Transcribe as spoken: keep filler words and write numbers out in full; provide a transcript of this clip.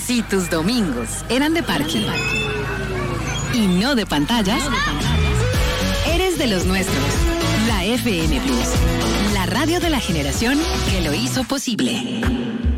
Si tus domingos eran de parque y no de pantallas, eres de los nuestros. La F M Plus, la radio de la generación que lo hizo posible.